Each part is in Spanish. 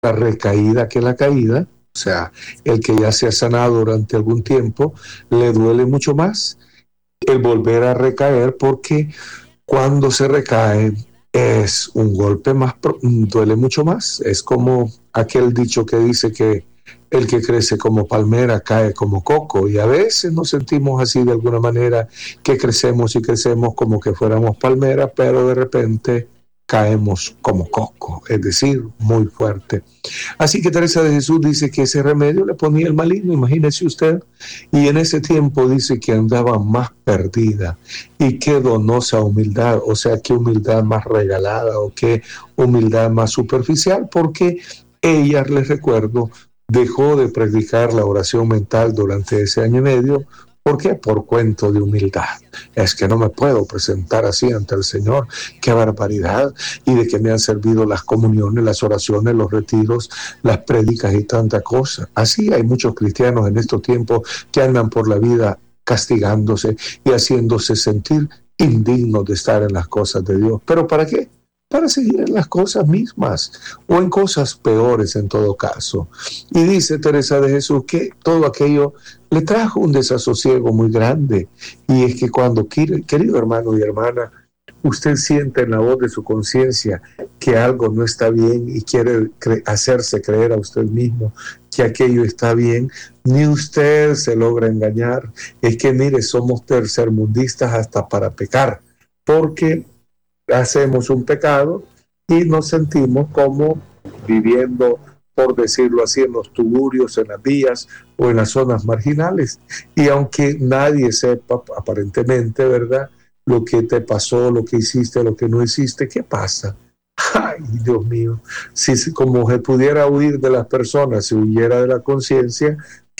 la recaída que la caída. O sea, el que ya se ha sanado durante algún tiempo, le duele mucho más el volver a recaer, porque cuando se recae es un golpe más, duele mucho más. Es como aquel dicho que dice que el que crece como palmera cae como coco, y a veces nos sentimos así de alguna manera, que crecemos y crecemos como que fuéramos palmera, pero de repente caemos como coco, es decir, muy fuerte. Así que Teresa de Jesús dice que ese remedio le ponía el maligno, imagínese usted, y en ese tiempo dice que andaba más perdida. Y qué donosa humildad, o sea, qué humildad más regalada, o qué humildad más superficial, porque ella, les recuerdo, dejó de practicar la oración mental durante ese año y medio. ¿Por qué? Por cuento de humildad. Es que no me puedo presentar así ante el Señor. ¡Qué barbaridad! Y de que me han servido las comuniones, las oraciones, los retiros, las prédicas y tanta cosa. Así hay muchos cristianos en estos tiempos que andan por la vida castigándose y haciéndose sentir indignos de estar en las cosas de Dios. ¿Pero para qué? Para seguir en las cosas mismas o en cosas peores en todo caso. Y dice Teresa de Jesús que todo aquello le trajo un desasosiego muy grande. Y es que cuando, querido hermano y hermana, usted siente en la voz de su conciencia que algo no está bien y quiere hacerse creer a usted mismo que aquello está bien, ni usted se logra engañar. Es que mire, somos tercermundistas hasta para pecar, porque hacemos un pecado y nos sentimos como viviendo, por decirlo así, en los tuburios, en las vías o en las zonas marginales. Y aunque nadie sepa, aparentemente, ¿verdad?, lo que te pasó, lo que hiciste, lo que no hiciste, ¿qué pasa? Ay, Dios mío, si como se pudiera huir de las personas, si huyera de la conciencia,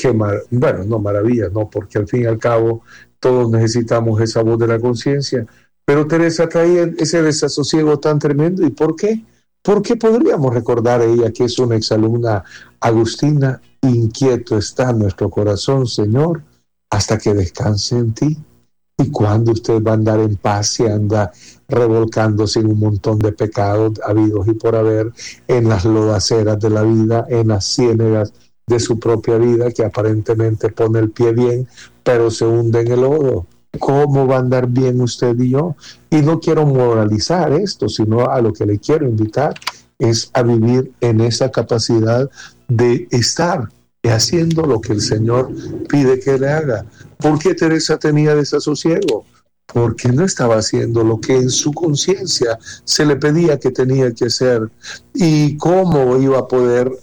bueno, no maravilla, no, porque al fin y al cabo todos necesitamos esa voz de la conciencia. Pero Teresa traía ese desasosiego tan tremendo. ¿Y por qué? Porque podríamos recordar a ella que es una exalumna agustina: inquieto está nuestro corazón, Señor, hasta que descanse en ti. ¿Y cuando usted va a andar en paz y anda revolcándose en un montón de pecados habidos y por haber, en las lodaceras de la vida, en las ciénegas de su propia vida, que aparentemente pone el pie bien, pero se hunde en el lodo? ¿Cómo va a andar bien usted y yo? Y no quiero moralizar esto, sino a lo que le quiero invitar es a vivir en esa capacidad de estar haciendo lo que el Señor pide que le haga. ¿Por qué Teresa tenía desasosiego? Porque no estaba haciendo lo que en su conciencia se le pedía que tenía que hacer. ¿Y cómo iba a poder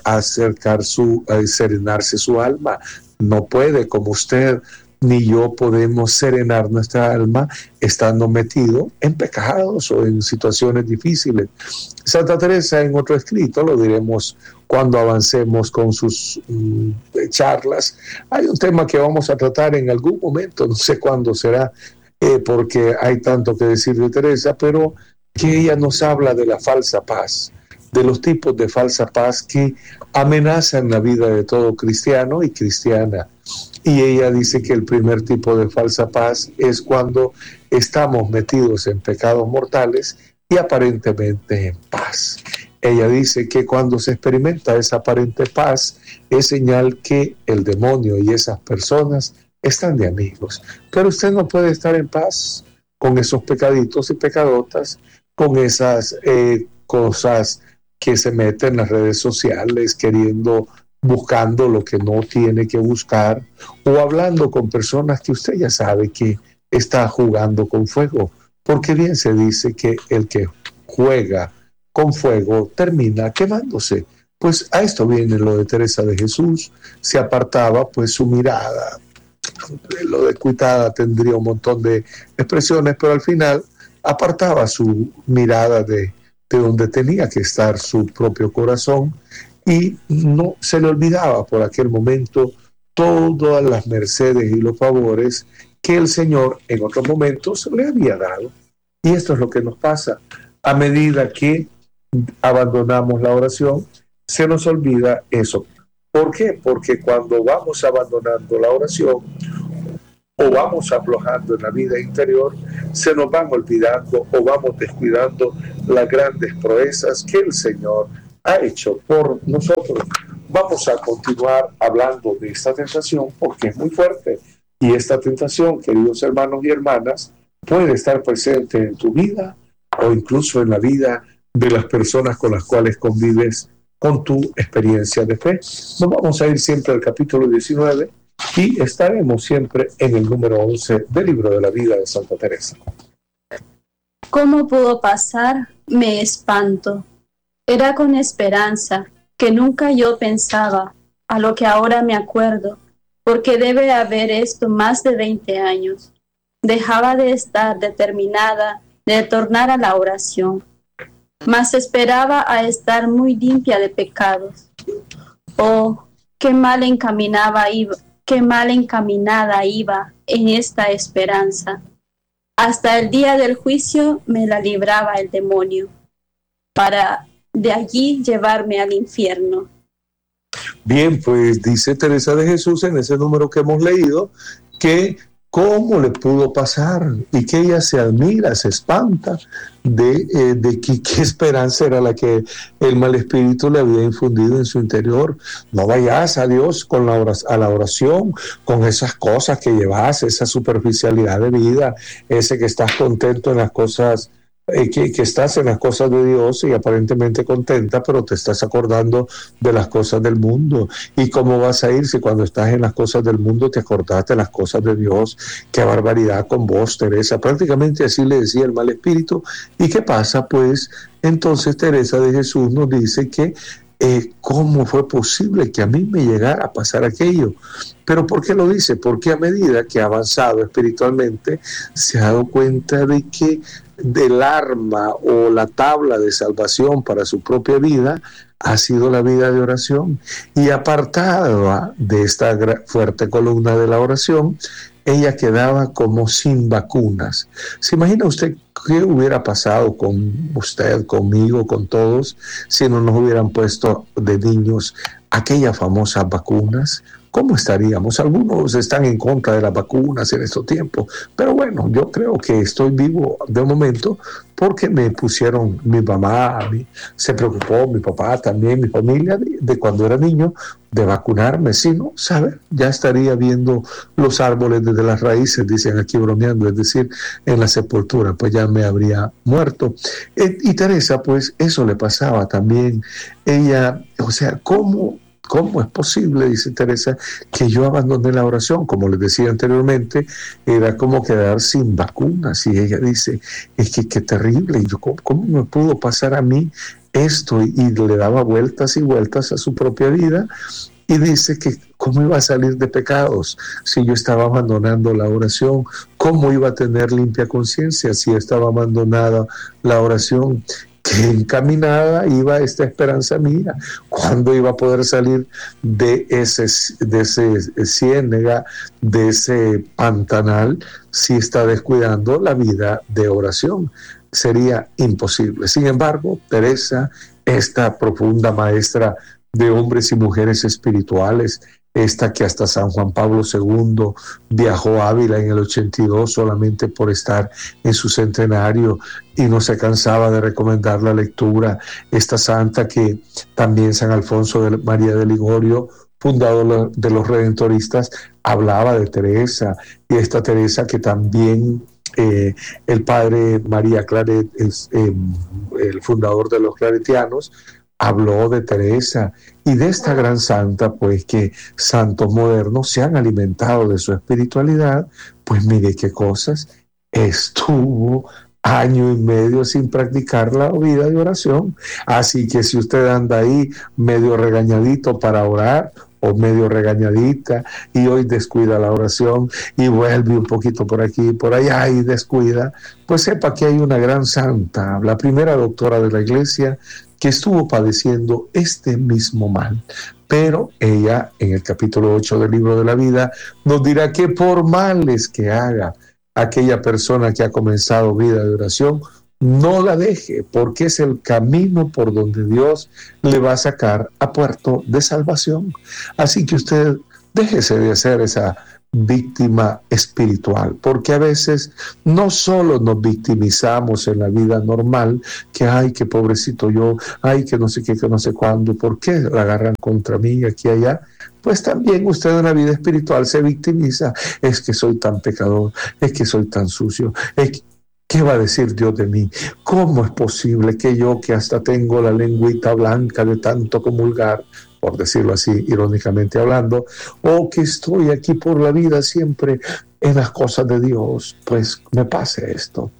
serenarse su alma? No puede, como usted ni yo podemos serenar nuestra alma estando metido en pecados o en situaciones difíciles. Santa Teresa, en otro escrito, lo diremos cuando avancemos con sus charlas, hay un tema que vamos a tratar en algún momento, no sé cuándo será, porque hay tanto que decir de Teresa, pero que ella nos habla de la falsa paz, de los tipos de falsa paz que amenazan la vida de todo cristiano y cristiana. Y ella dice que el primer tipo de falsa paz es cuando estamos metidos en pecados mortales y aparentemente en paz. Ella dice que cuando se experimenta esa aparente paz es señal que el demonio y esas personas están de amigos. Pero usted no puede estar en paz con esos pecaditos y pecadotas, con esas cosas que se meten en las redes sociales buscando lo que no tiene que buscar, o hablando con personas que usted ya sabe que está jugando con fuego, porque bien se dice que el que juega con fuego termina quemándose. Pues a esto viene lo de Teresa de Jesús. Se apartaba pues su mirada, lo de cuitada tendría un montón de expresiones, pero al final apartaba su mirada de donde tenía que estar su propio corazón, y no se le olvidaba por aquel momento todas las mercedes y los favores que el Señor en otros momentos le había dado. Y esto es lo que nos pasa. A medida que abandonamos la oración, se nos olvida eso. ¿Por qué? Porque cuando vamos abandonando la oración o vamos aflojando en la vida interior, se nos van olvidando o vamos descuidando las grandes proezas que el Señor ha hecho por nosotros. Vamos a continuar hablando de esta tentación porque es muy fuerte. Y esta tentación, queridos hermanos y hermanas, puede estar presente en tu vida o incluso en la vida de las personas con las cuales convives con tu experiencia de fe. Nos vamos a ir siempre al capítulo 19 y estaremos siempre en el número 11 del libro de la vida de Santa Teresa. ¿Cómo pudo pasar? Me espanto. Era con esperanza que nunca yo pensaba, a lo que ahora me acuerdo, porque debe haber esto más de 20 años. Dejaba de estar determinada de tornar a la oración, mas esperaba a estar muy limpia de pecados. Oh, qué mal encaminada iba en esta esperanza. Hasta el día del juicio me la libraba el demonio, para de allí llevarme al infierno. Bien, pues dice Teresa de Jesús en ese número que hemos leído que cómo le pudo pasar y que ella se admira, se espanta de qué esperanza era la que el mal espíritu le había infundido en su interior. No vayas a Dios a la oración con esas cosas que llevas, esa superficialidad de vida, ese que estás contento en las cosas, que estás en las cosas de Dios y aparentemente contenta, pero te estás acordando de las cosas del mundo. ¿Y cómo vas a ir si cuando estás en las cosas del mundo te acordaste de las cosas de Dios? ¡Qué barbaridad con vos, Teresa! Prácticamente así le decía el mal espíritu. ¿Y qué pasa? Pues entonces Teresa de Jesús nos dice que ¿cómo fue posible que a mí me llegara a pasar aquello? ¿Pero por qué lo dice? Porque a medida que ha avanzado espiritualmente, se ha dado cuenta de que del arma o la tabla de salvación para su propia vida ha sido la vida de oración. Y apartada de esta fuerte columna de la oración, ella quedaba como sin vacunas. ¿Se imagina usted qué hubiera pasado con usted, conmigo, con todos, si no nos hubieran puesto de niños aquellas famosas vacunas? ¿Cómo estaríamos? Algunos están en contra de las vacunas en estos tiempos, pero bueno, yo creo que estoy vivo de momento porque me pusieron, mi mamá se preocupó, mi papá también, mi familia, de cuando era niño, de vacunarme. Si no, ¿sabe? Ya estaría viendo los árboles desde las raíces, dicen aquí bromeando, es decir, en la sepultura, pues ya me habría muerto. Y Teresa, pues eso le pasaba también. Ella, o sea, ¿cómo es posible, dice Teresa, que yo abandoné la oración? Como les decía anteriormente, era como quedar sin vacunas. Y ella dice, es que qué terrible, yo, ¿cómo me pudo pasar a mí esto? Y le daba vueltas y vueltas a su propia vida. Y dice que cómo iba a salir de pecados si yo estaba abandonando la oración, cómo iba a tener limpia conciencia si estaba abandonada la oración. Qué encaminada iba esta esperanza mía, cuándo iba a poder salir de ese ciénega, de ese pantanal, si está descuidando la vida de oración. Sería imposible. Sin embargo, Teresa, esta profunda maestra de hombres y mujeres espirituales, esta que hasta San Juan Pablo II viajó a Ávila en el 82 solamente por estar en su centenario y no se cansaba de recomendar la lectura. Esta santa que también San Alfonso de María de Ligorio, fundador de los redentoristas, hablaba de Teresa, y esta Teresa que también el padre María Claret, el fundador de los claretianos, habló de Teresa y de esta gran santa, pues que santos modernos se han alimentado de su espiritualidad. Pues mire qué cosas, estuvo año y medio sin practicar la vida de oración. Así que si usted anda ahí medio regañadito para orar o medio regañadita y hoy descuida la oración y vuelve un poquito por aquí y por allá y descuida, pues sepa que hay una gran santa, la primera doctora de la Iglesia, que estuvo padeciendo este mismo mal. Pero ella, en el capítulo 8 del libro de la vida, nos dirá que por males que haga aquella persona que ha comenzado vida de oración, no la deje, porque es el camino por donde Dios le va a sacar a puerto de salvación. Así que usted déjese de hacer esa víctima espiritual, porque a veces no solo nos victimizamos en la vida normal, que ay, qué pobrecito yo, ay, que no sé qué, que no sé cuándo, ¿por qué la agarran contra mí aquí y allá? Pues también usted en la vida espiritual se victimiza, es que soy tan pecador, es que soy tan sucio, ¿qué va a decir Dios de mí? ¿Cómo es posible que yo, que hasta tengo la lengüita blanca de tanto comulgar, por decirlo así, irónicamente hablando, o que estoy aquí por la vida siempre en las cosas de Dios, pues me pase esto?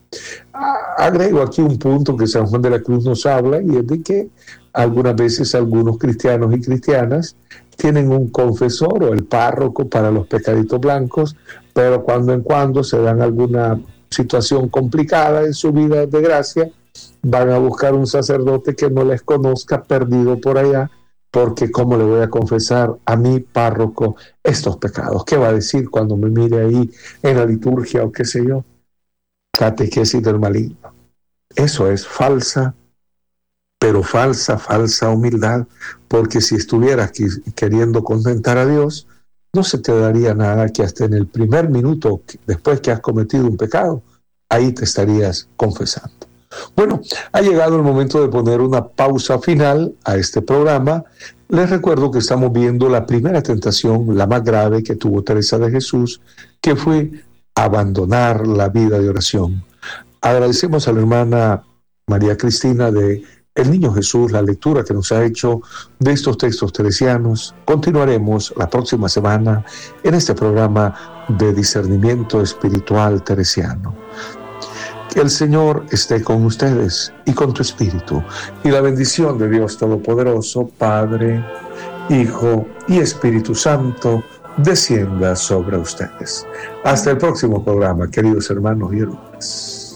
Agrego aquí un punto que San Juan de la Cruz nos habla, y es de que algunas veces algunos cristianos y cristianas tienen un confesor o el párroco para los pecaditos blancos, pero cuando en cuando se dan alguna situación complicada en su vida de gracia, van a buscar un sacerdote que no les conozca, perdido por allá, porque ¿cómo le voy a confesar a mi párroco estos pecados? ¿Qué va a decir cuando me mire ahí en la liturgia o qué sé yo? Catequesis del maligno. Eso es falsa, pero falsa humildad, porque si estuvieras queriendo contentar a Dios, no se te daría nada que hasta en el primer minuto después que has cometido un pecado, ahí te estarías confesando. Bueno, ha llegado el momento de poner una pausa final a este programa. Les recuerdo que estamos viendo la primera tentación, la más grave que tuvo Teresa de Jesús, que fue abandonar la vida de oración. Agradecemos a la hermana María Cristina de El Niño Jesús, la lectura que nos ha hecho de estos textos teresianos. Continuaremos la próxima semana en este programa de discernimiento espiritual teresiano. Que el Señor esté con ustedes y con tu espíritu, y la bendición de Dios Todopoderoso, Padre, Hijo y Espíritu Santo, descienda sobre ustedes. Hasta el próximo programa, queridos hermanos y hermanas.